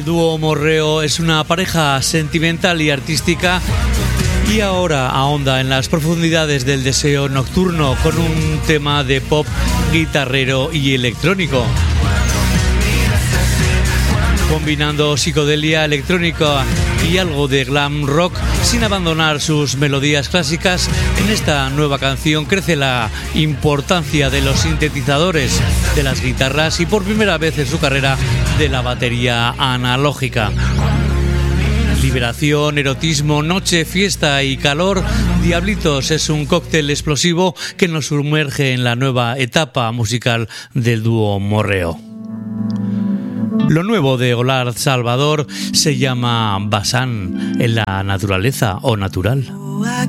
dúo Morreo es una pareja sentimental y artística y ahora ahonda en las profundidades del deseo nocturno con un tema de pop guitarrero y electrónico, combinando psicodelia electrónica y algo de glam rock sin abandonar sus melodías clásicas. En esta nueva canción crece la importancia de los sintetizadores, de las guitarras y por primera vez en su carrera de la batería analógica. Liberación, erotismo, noche, fiesta y calor. Diablitos es un cóctel explosivo que nos sumerge en la nueva etapa musical del dúo Morreo. Lo nuevo de Olar Salvador se llama Basán, en la naturaleza o natural.